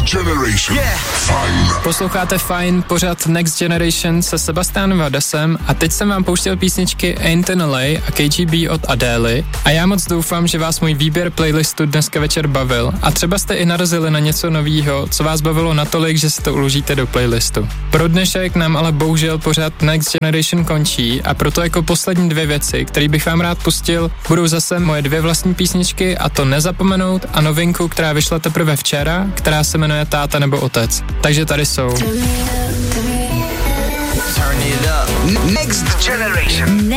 Generation. Yeah. Fajn. Posloucháte Fajn, pořad Next Generation se Sebastianem Vadesem a teď jsem vám pouštěl písničky Ain't in LA a KGB od Adély a já moc doufám, že vás můj výběr playlistu dneska večer bavil a třeba jste i narazili na něco novýho, co vás bavilo natolik, že si to uložíte do playlistu. Pro dnešek nám ale bohužel pořad Next Generation končí a proto jako poslední dvě věci, které bych vám rád pustil, budou zase moje dvě vlastní písničky a to Nezapomenout a novinku, která vyšla teprve včera, která se jmenuje Táta nebo otec. Takže tady jsou. Turn it up. Next Generation.